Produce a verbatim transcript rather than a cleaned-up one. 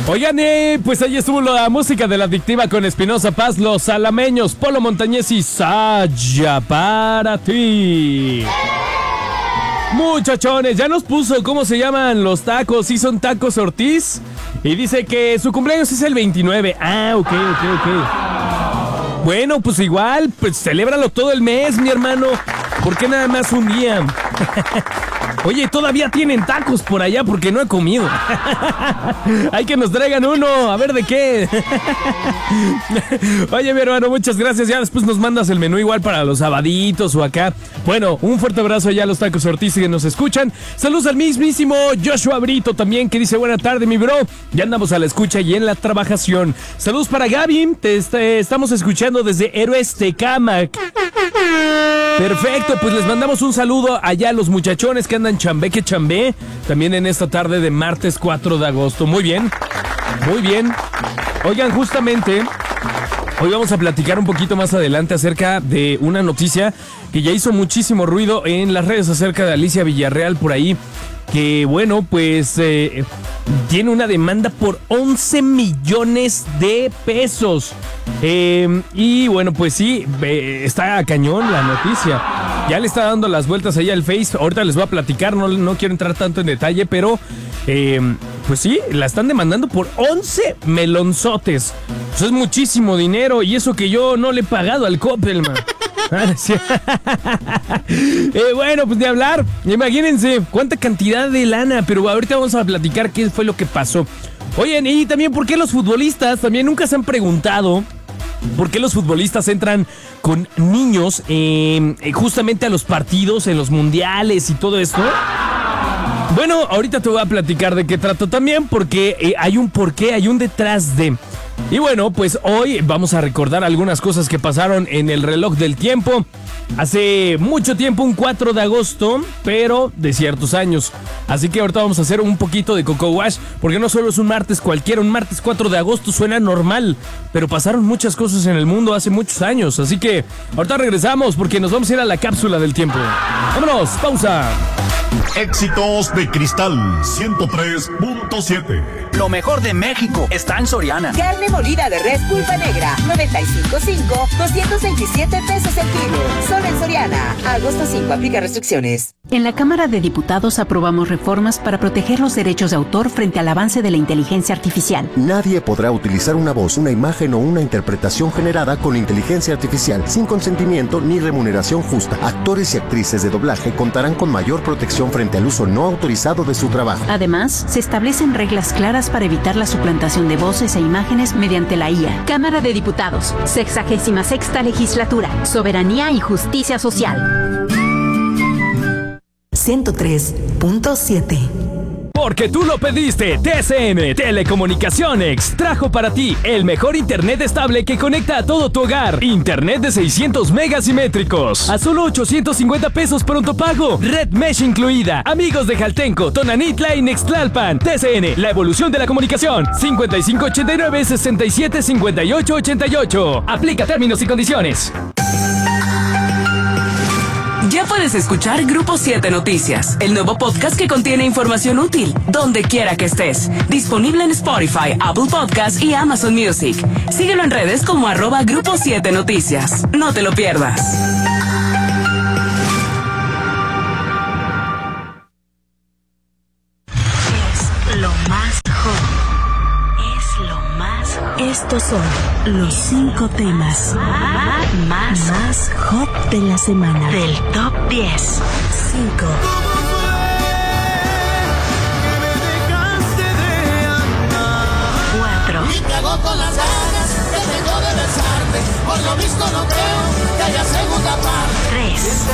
Oigan, eh, pues ahí estuvo la música de La Adictiva con Espinosa Paz, Los Alameños, Polo Montañés y Saya para ti. Muchachones, ya nos puso cómo se llaman los tacos. Sí, son Tacos Ortiz. Y dice que su cumpleaños es el veintinueve. Ah, ok, ok, ok. Bueno, pues igual, pues celébralo todo el mes, mi hermano. ¿Por qué nada más un día? Oye, todavía tienen tacos por allá porque no he comido. Hay que nos traigan uno, a ver de qué. Oye, mi hermano, muchas gracias. Ya después nos mandas el menú igual para los sabaditos o acá. Bueno, un fuerte abrazo allá a los Tacos Ortiz que nos escuchan. Saludos al mismísimo Joshua Brito también, que dice buena tarde, mi bro. Ya andamos a la escucha y en la trabajación. Saludos para Gaby, te est- estamos escuchando desde Héroes Tecámac. Perfecto, pues les mandamos un saludo allá a los muchachones que andan chambé que chambé, también en esta tarde de martes cuatro de agosto. Muy bien, muy bien. Oigan, justamente hoy vamos a platicar un poquito más adelante acerca de una noticia que ya hizo muchísimo ruido en las redes acerca de Alicia Villarreal por ahí, que bueno, pues eh, tiene una demanda por once millones de pesos. Eh, y bueno, pues sí, eh, está a cañón la noticia. Ya le está dando las vueltas ahí al Face. Ahorita les voy a platicar, no, no quiero entrar tanto en detalle, pero eh, pues sí, la están demandando por once melonzotes. Eso es muchísimo dinero y eso que yo no le he pagado al Coppel, man. eh, bueno, pues de hablar, imagínense cuánta cantidad de lana, pero ahorita vamos a platicar qué fue lo que pasó. Oigan, y también por qué los futbolistas, también nunca se han preguntado por qué los futbolistas entran con niños eh, justamente a los partidos, en los mundiales y todo esto. Bueno, ahorita te voy a platicar de qué trato también, porque eh, hay un porqué, hay un detrás de... Y bueno, pues hoy vamos a recordar algunas cosas que pasaron en el reloj del tiempo. Hace mucho tiempo, un cuatro de agosto, pero de ciertos años. Así que ahorita vamos a hacer un poquito de Coco Wash, porque no solo es un martes cualquiera, un martes cuatro de agosto suena normal, pero pasaron muchas cosas en el mundo hace muchos años. Así que ahorita regresamos porque nos vamos a ir a la cápsula del tiempo. ¡Vámonos! ¡Pausa! Éxitos de Cristal ciento tres punto siete. Lo mejor de México está en Soriana. Carne molida de res pulpa negra, noventa y cinco punto cinco, doscientos veintisiete pesos el kilo. Solo en Soriana. Agosto cinco, aplica restricciones. En la Cámara de Diputados aprobamos reformas para proteger los derechos de autor frente al avance de la inteligencia artificial. Nadie podrá utilizar una voz, una imagen o una interpretación generada con inteligencia artificial sin consentimiento ni remuneración justa. Actores y actrices de doblaje contarán con mayor protección frente al uso no autorizado de su trabajo. Además, se establecen reglas claras para evitar la suplantación de voces e imágenes mediante la I A. Cámara de Diputados, sexagésima sexta legislatura, soberanía y justicia social. ciento tres punto siete. Porque tú lo pediste, T C N Telecomunicaciones trajo para ti el mejor internet estable que conecta a todo tu hogar. Internet de seiscientos megas simétricos a solo ochocientos cincuenta pesos pronto pago. Red Mesh incluida. Amigos de Jaltenco, Tonanitla y Nextlalpan. T C N, la evolución de la comunicación. cincuenta y cinco ochenta y nueve, sesenta y siete, cincuenta y ocho ochenta y ocho. Aplica términos y condiciones. Ya puedes escuchar Grupo siete Noticias, el nuevo podcast que contiene información útil, donde quiera que estés. Disponible en Spotify, Apple Podcasts y Amazon Music. Síguelo en redes como arroba Grupo siete Noticias. No te lo pierdas. Es lo más hot. Es lo más hot. Estos son los cinco temas más, más hot de la semana. Del top diez. cinco. cuatro. Y cago con las ganas que tengo de besarte. Por lo visto no creo que haya segunda parte. tres.